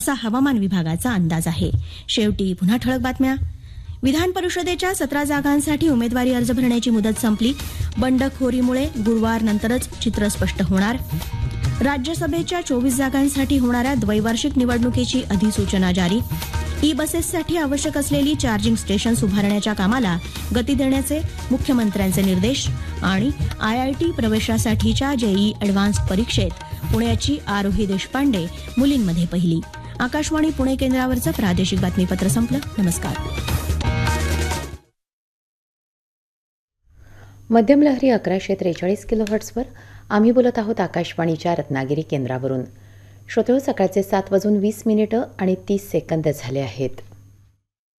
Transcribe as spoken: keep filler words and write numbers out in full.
असा हवामान विभागाचा अंदाज आहे. शेवटी पुन्हा ठळक बातम्या. विधान परिषदेच्या सतरा जागांसाठी उमेदवारी अर्ज भरण्याची मुदत संपली. बंडखोरीमुळे गुरुवारनंतरच चित्र स्पष्ट होणार. राज्यसभेच्या चोवीस जागांसाठी होणाऱ्या द्वैवार्षिक निवडणुकीची अधिसूचना जारी. ई बसेससाठी आवश्यक असलेली चार्जिंग स्टेशन्स उभारण्याच्या कामाला गती देण्याचे मुख्यमंत्र्यांचे निर्देश. आणि आयआयटी प्रवेशासाठीच्या जेईई ॲडव्हान्स परीक्षेत पुण्याची आरोही देशपांडे मुलींमध्ये पहिली. आकाशवाणी पुणे केंद्रावरचं प्रादेशिक बातमीपत्र संपलं. नमस्कार. मध्यम लहरी अकराशे त्रेचाळीस किलो हर्ट्सवर आम्ही बोलत आहोत आकाशवाणीच्या रत्नागिरी केंद्रावरून. श्रोते, सकाळचे सात वाजून वीस मिनिटं आणि तीस सेकंद झाले आहेत.